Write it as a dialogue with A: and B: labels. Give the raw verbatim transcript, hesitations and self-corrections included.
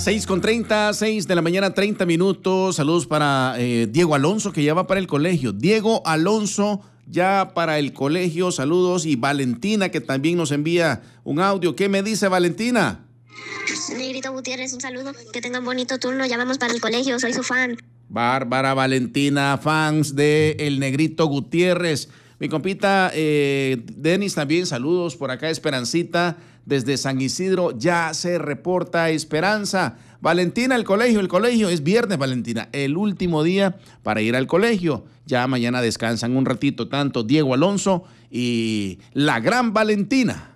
A: seis con treinta, seis de la mañana, treinta minutos. Saludos para eh, Diego Alonso, que ya va para el colegio. Diego Alonso, ya para el colegio. Saludos. Y Valentina, que también nos envía un audio. ¿Qué me dice Valentina?
B: Negrito Gutiérrez, un saludo. Que tengan bonito turno. Ya vamos para el colegio. Soy su fan.
A: Bárbara Valentina, fans de El Negrito Gutiérrez. Mi compita eh, Denis también, saludos por acá. Esperancita desde San Isidro, ya se reporta Esperanza. Valentina, el colegio, el colegio es viernes, Valentina, el último día para ir al colegio. Ya mañana descansan un ratito tanto Diego Alonso y la gran Valentina.